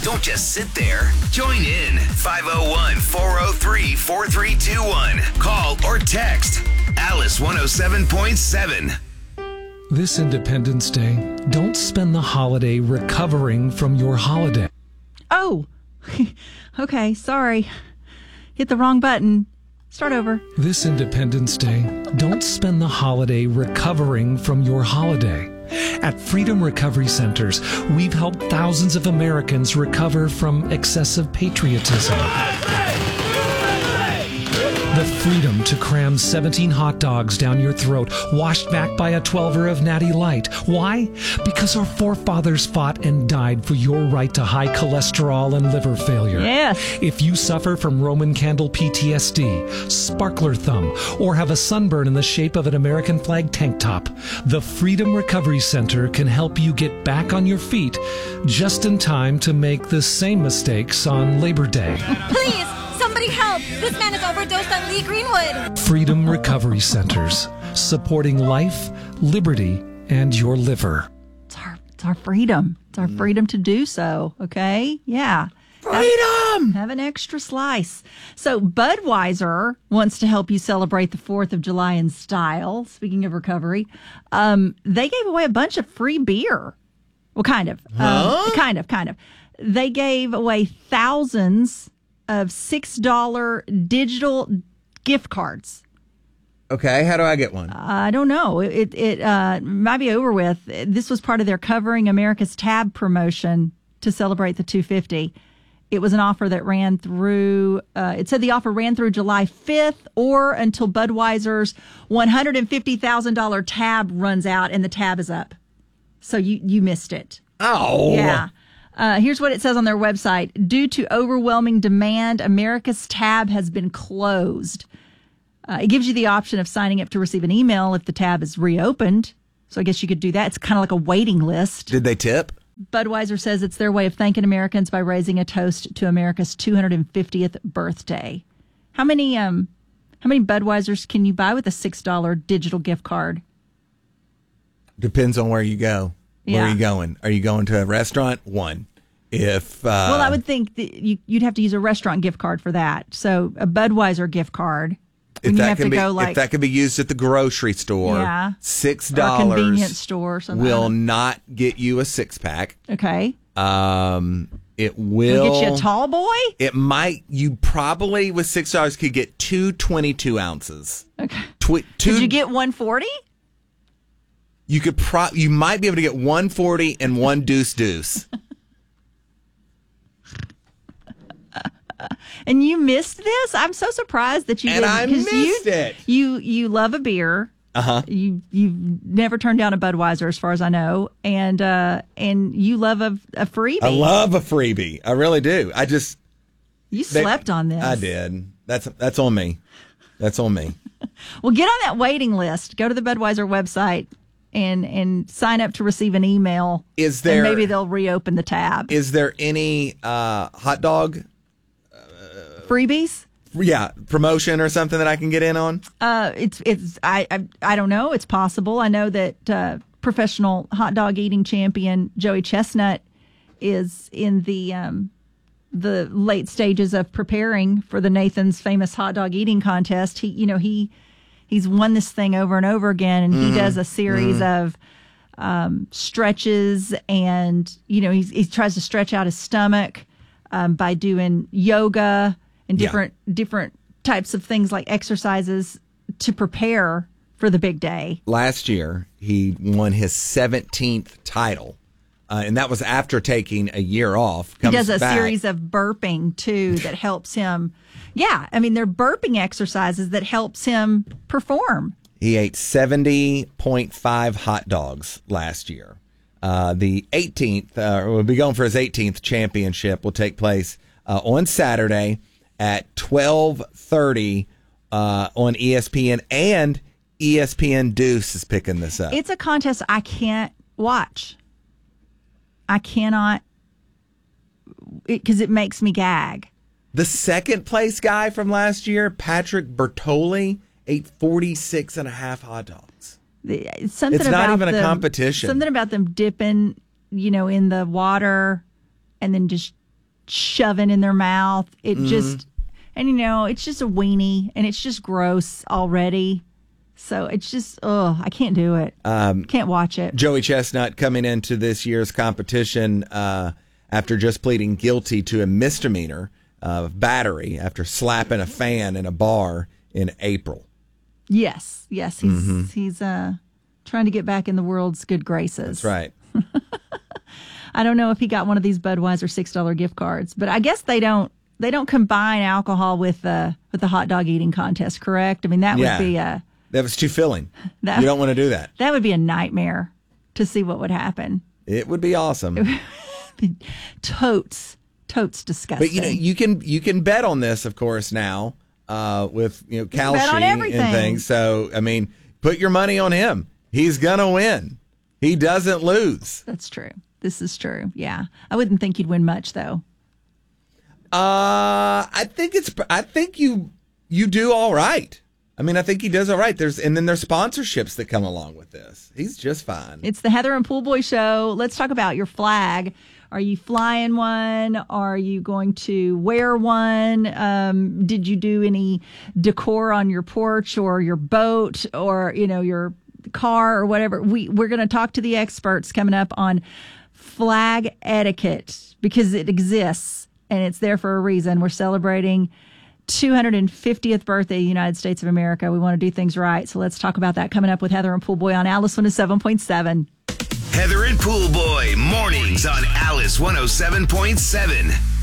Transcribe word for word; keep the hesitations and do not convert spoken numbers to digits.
Don't just sit there. Join in. five oh one, four oh three, four three two one. Call or text Alice one oh seven point seven. This Independence Day, don't spend the holiday recovering from your holiday. Oh, okay, sorry. Hit the wrong button. Start over. This Independence Day, don't spend the holiday recovering from your holiday. At Freedom Recovery Centers, we've helped thousands of Americans recover from excessive patriotism. The freedom to cram seventeen hot dogs down your throat, washed back by a twelver of Natty Light. Why? Because our forefathers fought and died for your right to high cholesterol and liver failure. Yes. If you suffer from Roman candle P T S D, sparkler thumb, or have a sunburn in the shape of an American flag tank top, the Freedom Recovery Center can help you get back on your feet just in time to make the same mistakes on Labor Day. Please, somebody help! This man is overdosed on Lee Greenwood. Freedom Recovery Centers, supporting life, liberty, and your liver. It's our, it's our freedom. It's our freedom to do so, okay? Yeah. Freedom! Have, have an extra slice. So Budweiser wants to help you celebrate the fourth of July in style. Speaking of recovery, um, they gave away a bunch of free beer. Well, kind of. Huh? Um, kind of, kind of. They gave away thousands of six dollar digital gift cards. Okay, how do I get one? I don't know. It it uh, might be over with. This was part of their Covering America's Tab promotion to celebrate the two fifty. It was an offer that ran through, uh, it said the offer ran through July fifth or until Budweiser's one hundred fifty thousand dollars tab runs out and the tab is up. So you, you missed it. Oh. Yeah. Uh, here's what it says on their website. Due to overwhelming demand, America's Tab has been closed. Uh, it gives you the option of signing up to receive an email if the tab is reopened. So I guess you could do that. It's kind of like a waiting list. Did they tip? Budweiser says it's their way of thanking Americans by raising a toast to America's two hundred fiftieth birthday. How many um, how many Budweisers can you buy with a six dollar digital gift card? Depends on where you go. Where Yeah. are you going? Are you going to a restaurant? One. If uh, Well, I would think that you, you'd have to use a restaurant gift card for that. So a Budweiser gift card. if When you that have can to be go like if that can be used at the grocery store, Yeah. six or a dollars convenience store or something. will not get you a six pack. Okay. Um, it Will will get you a tall boy? It might. You probably with six dollars could get two twenty-two ounces. Okay. Tw- two, Could you get one forty? You could pro. You might be able to get one forty and one deuce deuce. And you missed this? I'm so surprised that you And didn't. I 'cause you, missed it. You you love a beer. Uh huh. You you've never turned down a Budweiser, as far as I know, and uh, and you love a, a freebie. I love a freebie. I really do. I just You they- slept on this. I did. That's that's on me. That's on me. Well, get on that waiting list. Go to the Budweiser website and and sign up to receive an email. Is there- And maybe they'll reopen the tab. Is there any uh, hot dog? Freebies? Yeah, promotion or something that I can get in on? Uh, it's it's I, I I don't know. It's possible. I know that uh, professional hot dog eating champion Joey Chestnut is in the um, the late stages of preparing for the Nathan's famous hot dog eating contest. He you know he he's won this thing over and over again, and he does a series of um, stretches, and you know he's, he tries to stretch out his stomach um, by doing yoga and Yeah. different different types of things like exercises to prepare for the big day. Last year, he won his seventeenth title, uh, and that was after taking a year off. He Comes does a back. series of burping too that helps him. Yeah, I mean they're burping exercises that helps him perform. He ate seventy point five hot dogs last year. Uh, the eighteenth, uh, will be going for his eighteenth championship, will take place uh, on Saturday at twelve thirty uh, on E S P N, and E S P N Deuce is picking this up. It's a contest I can't watch. I cannot, because it, it makes me gag. The second place guy from last year, Patrick Bertoli, ate forty-six and a half hot dogs. The- Something It's not about even a them- competition. Something about them dipping, you know, in the water and then just shoving in their mouth. It Mm-hmm. just, and you know, it's just a weenie, and it's just gross already. So it's just, oh, I can't do it. Um, can't watch it. Joey Chestnut coming into this year's competition uh, after just pleading guilty to a misdemeanor of battery after slapping a fan in a bar in April. Yes, yes, he's mm-hmm. he's uh, trying to get back in the world's good graces. That's right. I don't know if he got one of these Budweiser six dollar gift cards, but I guess they don't they don't combine alcohol with uh, with the hot dog eating contest, correct? I mean, that Yeah. would be a That was too filling. That, you don't want to do that. That would be a nightmare to see what would happen. It would be awesome. totes, totes disgusting. But you know, you can you can bet on this, of course, now uh, with you know bet on Kalshi everything. and things. So I mean, put your money on him. He's gonna win. He doesn't lose. That's true. This is true. Yeah, I wouldn't think you'd win much though. Uh, I think it's. I think you you do all right. I mean, I think he does all right. There's and then there's sponsorships that come along with this. He's just fine. It's the Heather and Pool Boy Show. Let's talk about your flag. Are you flying one? Are you going to wear one? Um, did you do any decor on your porch or your boat or, you know, your car or whatever? We, we're going to talk to the experts coming up on flag etiquette because it exists and it's there for a reason. We're celebrating two hundred fiftieth birthday of the United States of America. We want to do things right. So let's talk about that coming up with Heather and Pool Boy on Alice one oh seven point seven. Heather and Pool Boy, mornings on Alice one oh seven point seven.